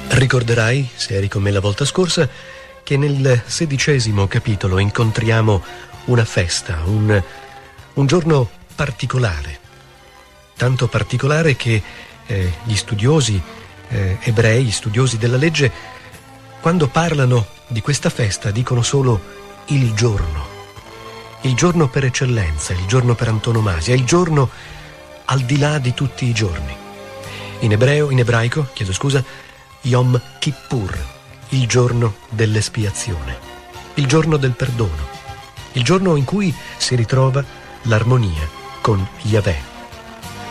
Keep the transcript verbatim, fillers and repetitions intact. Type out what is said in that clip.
Ricorderai, se eri con me la volta scorsa, che nel sedicesimo capitolo incontriamo una festa, un, un giorno particolare, tanto particolare che eh, gli studiosi eh, ebrei, gli studiosi della legge, quando parlano di questa festa dicono solo il giorno, il giorno per eccellenza, il giorno per antonomasia, il giorno al di là di tutti i giorni. In ebreo, in ebraico, chiedo scusa, Yom Kippur, il giorno dell'espiazione, il giorno del perdono, il giorno in cui si ritrova l'armonia con Yahweh.